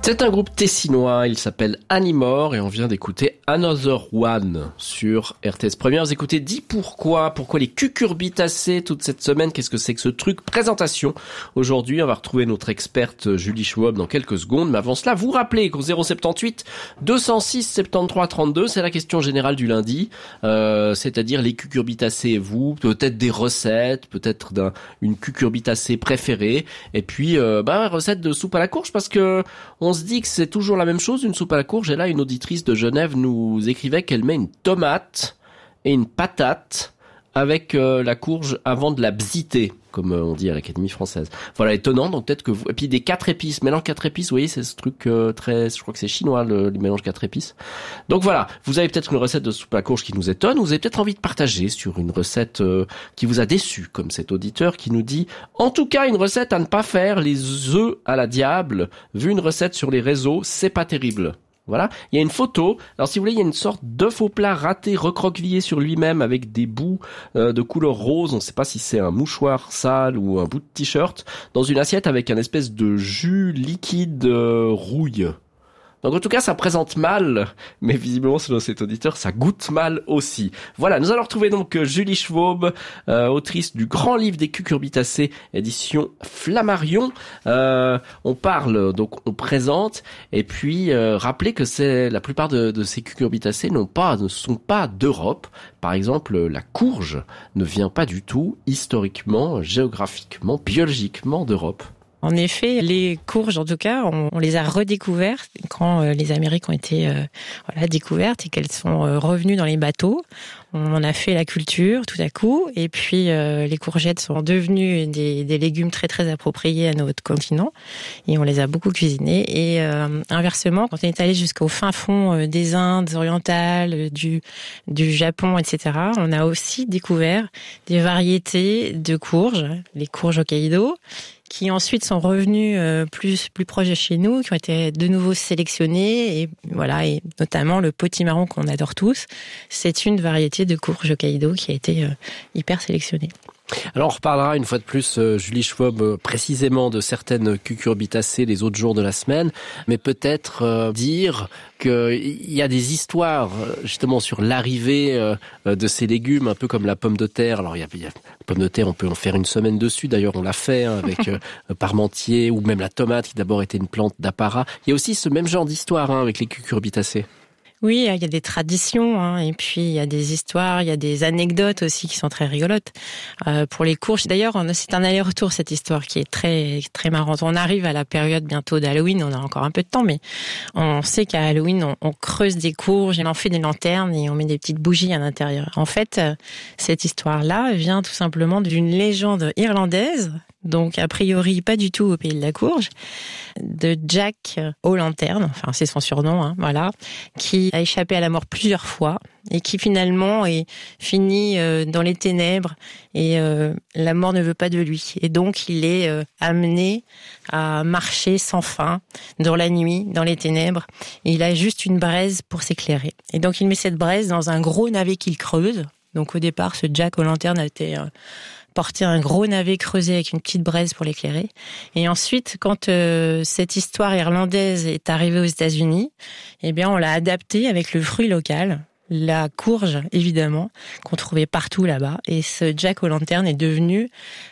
C'est un groupe tessinois, il s'appelle Animore et on vient d'écouter Another One sur RTS Première. Vous écoutez Dis pourquoi les cucurbitacées toute cette semaine, qu'est-ce que c'est que ce truc? Présentation. Aujourd'hui, on va retrouver notre experte Julie Schwab dans quelques secondes, mais avant cela, vous rappelez qu'au 078 206 73 32, c'est la question générale du lundi, c'est-à-dire les cucurbitacées et vous, peut-être des recettes, peut-être une cucurbitacée préférée, et puis recette de soupe à la courge, parce que on se dit que c'est toujours la même chose, une soupe à la courge. Et là, une auditrice de Genève nous écrivait qu'elle met une tomate et une patate avec la courge avant de la bziter, comme on dit à l'Académie française. Voilà, étonnant. Donc peut-être que vous... Et puis des 4 épices, mélange 4 épices, vous voyez, c'est ce truc très... Je crois que c'est chinois, le mélange 4 épices. Donc voilà, vous avez peut-être une recette de soupe à la courge qui nous étonne, ou vous avez peut-être envie de partager sur une recette qui vous a déçu, comme cet auditeur qui nous dit « En tout cas, une recette à ne pas faire, les œufs à la diable. Vu une recette sur les réseaux, c'est pas terrible. » Voilà, il y a une photo. Alors si vous voulez, il y a une sorte d'œuf au plat raté, recroquevillé sur lui-même avec des bouts de couleur rose. On ne sait pas si c'est un mouchoir sale ou un bout de t-shirt dans une assiette avec un espèce de jus liquide rouille. Donc en tout cas, ça présente mal, mais visiblement, selon cet auditeur, ça goûte mal aussi. Voilà, nous allons retrouver donc Julie Schwab, autrice du grand livre des cucurbitacées, édition Flammarion. On parle, donc on présente, et puis rappelez que c'est la plupart de ces cucurbitacées ne sont pas d'Europe. Par exemple, la courge ne vient pas du tout, historiquement, géographiquement, biologiquement d'Europe. En effet, les courges, en tout cas, on les a redécouvertes quand les Amériques ont été découvertes et qu'elles sont revenues dans les bateaux. On en a fait la culture tout à coup, et puis les courgettes sont devenues des légumes très très appropriés à notre continent, et on les a beaucoup cuisinées. Et inversement, quand on est allé jusqu'au fin fond des Indes orientales, du Japon, etc., on a aussi découvert des variétés de courges, les courges Hokkaido, qui ensuite sont revenus plus proches de chez nous, qui ont été de nouveau sélectionnés, et voilà, et notamment le potimarron qu'on adore tous, c'est une variété de courge Hokkaido qui a été hyper sélectionnée. Alors on reparlera une fois de plus, Julie Schwab, précisément de certaines cucurbitacées les autres jours de la semaine, mais peut-être dire qu'il y a des histoires justement sur l'arrivée de ces légumes, un peu comme la pomme de terre. Alors il y a la pomme de terre, on peut en faire une semaine dessus, d'ailleurs on l'a fait avec Parmentier, ou même la tomate qui d'abord était une plante d'apparat. Il y a aussi ce même genre d'histoire avec les cucurbitacées. Oui, il y a des traditions, et puis il y a des histoires, il y a des anecdotes aussi qui sont très rigolotes. Pour les courges, d'ailleurs, c'est un aller-retour cette histoire qui est très très marrante. On arrive à la période bientôt d'Halloween, on a encore un peu de temps, mais on sait qu'à Halloween, on creuse des courges, on en fait des lanternes et on met des petites bougies à l'intérieur. En fait, cette histoire-là vient tout simplement d'une légende irlandaise, donc a priori pas du tout au pays de la courge, de Jack O'Lantern, enfin c'est son surnom, voilà, qui a échappé à la mort plusieurs fois et qui finalement est fini dans les ténèbres, et la mort ne veut pas de lui, et donc il est amené à marcher sans fin dans la nuit, dans les ténèbres, et il a juste une braise pour s'éclairer, et donc il met cette braise dans un gros navet qu'il creuse. Donc au départ, ce Jack O'Lantern a été porter un gros navet creusé avec une petite braise pour l'éclairer. Et ensuite, quand cette histoire irlandaise est arrivée aux États-Unis, eh bien, on l'a adaptée avec le fruit local, la courge, évidemment, qu'on trouvait partout là-bas. Et ce Jack O'Lantern est devenu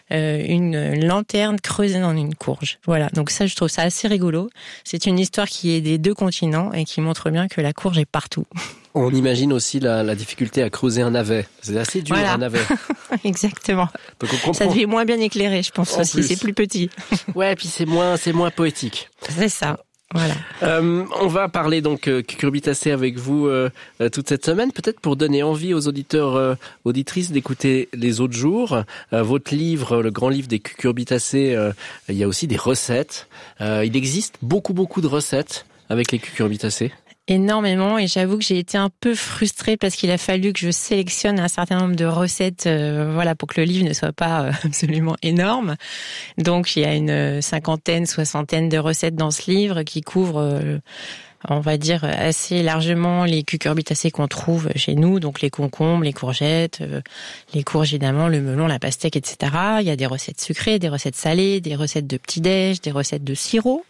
une lanterne creusée dans une courge. Voilà, donc ça, je trouve ça assez rigolo. C'est une histoire qui est des deux continents et qui montre bien que la courge est partout. On imagine aussi la difficulté à creuser un navet. C'est assez dur, un navet. Exactement. Donc on comprend. Ça devient moins bien éclairé, je pense aussi. C'est plus petit. Ouais, puis c'est moins poétique. C'est ça. Voilà. On va parler donc cucurbitacées avec vous toute cette semaine, peut-être pour donner envie aux auditeurs, auditrices d'écouter les autres jours. Votre livre, le grand livre des cucurbitacées, il y a aussi des recettes. Il existe beaucoup de recettes avec les cucurbitacées. Énormément, et j'avoue que j'ai été un peu frustrée parce qu'il a fallu que je sélectionne un certain nombre de recettes, pour que le livre ne soit pas absolument énorme. Donc il y a une 50aine, 60aine de recettes dans ce livre qui couvrent on va dire assez largement les cucurbitacées qu'on trouve chez nous, donc les concombres, les courgettes, les courges évidemment, le melon, la pastèque, etc. Il y a des recettes sucrées, des recettes salées, des recettes de petit-déj, des recettes de sirop.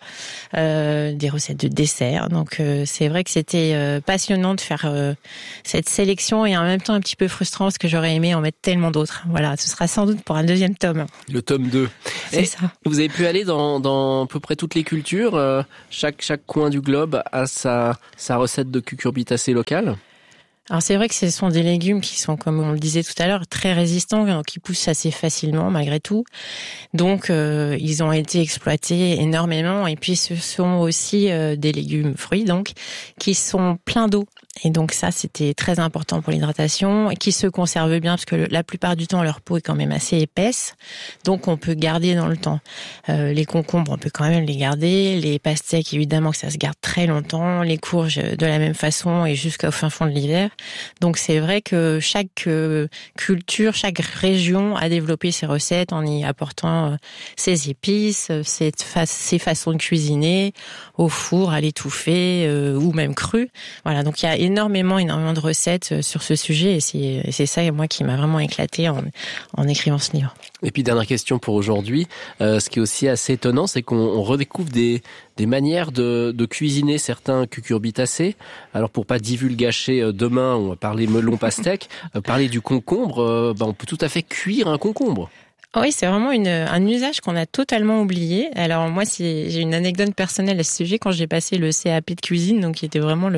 des recettes de dessert. Donc c'est vrai que c'était passionnant de faire cette sélection et en même temps un petit peu frustrant parce que j'aurais aimé en mettre tellement d'autres. Voilà, ce sera sans doute pour un deuxième tome. Le tome 2. C'est ça. Vous avez pu aller dans à peu près toutes les cultures. Chaque coin du globe a sa recette de cucurbitacées locale. Alors c'est vrai que ce sont des légumes qui sont, comme on le disait tout à l'heure, très résistants, qui poussent assez facilement malgré tout. Donc ils ont été exploités énormément. Et puis ce sont aussi des légumes fruits, donc qui sont pleins d'eau. Et donc ça, c'était très important pour l'hydratation et qui se conservent bien parce que la plupart du temps, leur peau est quand même assez épaisse. Donc on peut garder dans le temps. Les concombres, on peut quand même les garder. Les pastèques, évidemment que ça se garde très longtemps. Les courges, de la même façon et jusqu'au fin fond de l'hiver. Donc c'est vrai que chaque culture, chaque région a développé ses recettes en y apportant ses épices, ses façons de cuisiner au four, à l'étouffée ou même cru. Voilà, donc il y a énormément de recettes sur ce sujet et c'est ça, moi, qui m'a vraiment éclaté en écrivant ce livre. Et puis, dernière question pour aujourd'hui. Ce qui est aussi assez étonnant, c'est qu'on redécouvre des manières de cuisiner certains cucurbitacées. Alors, pour pas divulgacher demain, on va parler melon pastèque, parler du concombre, on peut tout à fait cuire un concombre. Oui, c'est vraiment un usage qu'on a totalement oublié. Alors moi, j'ai une anecdote personnelle à ce sujet. Quand j'ai passé le CAP de cuisine, donc qui était vraiment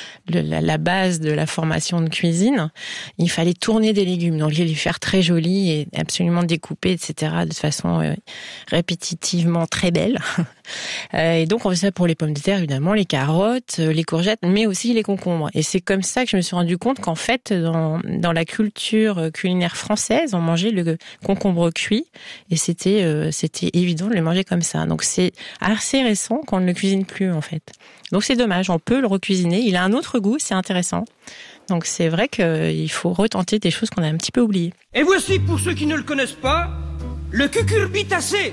la base de la formation de cuisine, il fallait tourner des légumes, donc les faire très jolis et absolument découpés, etc., de façon répétitivement très belle. Et donc on fait ça pour les pommes de terre, évidemment, les carottes, les courgettes, mais aussi les concombres. Et c'est comme ça que je me suis rendu compte qu'en fait, dans la culture culinaire française, on mangeait le concombre cuit et c'était évident de le manger comme ça. Donc c'est assez récent qu'on ne le cuisine plus en fait. Donc c'est dommage, on peut le recuisiner. Il a un autre goût, c'est intéressant. Donc c'est vrai qu'il faut retenter des choses qu'on a un petit peu oubliées. Et voici, pour ceux qui ne le connaissent pas, le cucurbitacé.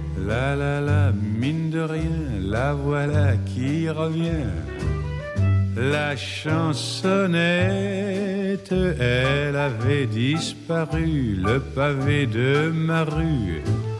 La, mine de rien, la voilà qui revient. La chansonnette, elle avait disparu, le pavé de ma rue